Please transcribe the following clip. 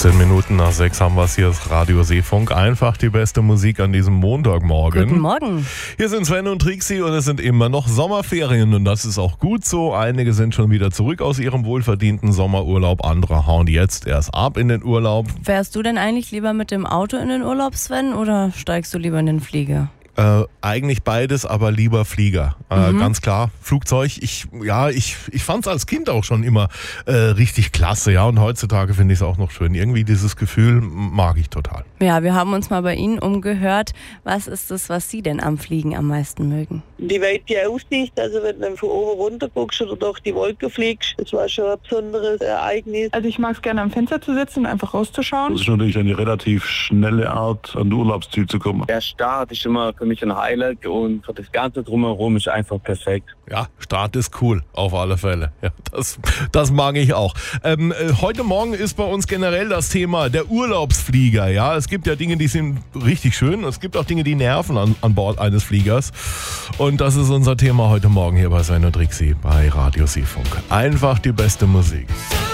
15 Minuten nach 6 haben wir es hier, das Radio Seefunk. Einfach die beste Musik an diesem Montagmorgen. Guten Morgen. Hier sind Sven und Trixi und es sind immer noch Sommerferien und das ist auch gut so. Einige sind schon wieder zurück aus ihrem wohlverdienten Sommerurlaub, andere hauen jetzt erst ab in den Urlaub. Fährst du denn eigentlich lieber mit dem Auto in den Urlaub, Sven, oder steigst du lieber in den Flieger? Eigentlich beides, aber lieber Flieger. Ganz klar, Flugzeug. Ich fand es als Kind auch schon immer richtig klasse, ja. Und heutzutage finde ich es auch noch schön. Irgendwie dieses Gefühl mag ich total. Ja, wir haben uns mal bei Ihnen umgehört. Was ist es, was Sie denn am Fliegen am meisten mögen? Die weite Aussicht, also wenn du von oben runter guckst oder durch die Wolke fliegst, das war schon ein besonderes Ereignis. Also ich mag es gerne am Fenster zu sitzen und einfach rauszuschauen. Das ist natürlich eine relativ schnelle Art, an die Urlaubsziel zu kommen. Der Start ist immer für mich ein Highlight und für das Ganze drumherum ist einfach perfekt. Ja, Start ist cool, auf alle Fälle. Ja, das mag ich auch. Heute Morgen ist bei uns generell das Thema der Urlaubsflieger. Ja, es gibt ja Dinge, die sind richtig schön. Es gibt auch Dinge, die nerven an Bord eines Fliegers. Und das ist unser Thema heute Morgen hier bei Sven und Trixi bei Radio Seefunk. Einfach die beste Musik.